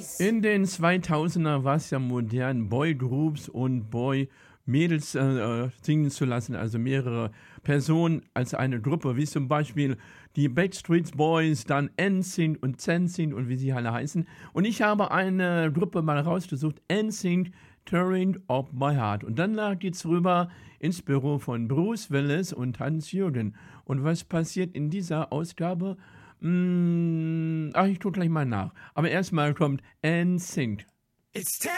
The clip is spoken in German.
In den 2000er war es ja modern, Boygroups und Boy-Mädels singen zu lassen, also mehrere Personen als eine Gruppe, wie zum Beispiel die Backstreet Boys, dann NSYNC und ZenSync und wie sie alle heißen. Und ich habe eine Gruppe mal rausgesucht, NSYNC, Tearing Up My Heart. Und dann geht's rüber ins Büro von Bruce Willis und Hans-Jürgen. Und was passiert in dieser Ausgabe? Ich gucke gleich mal nach. Aber erstmal kommt NSYNC.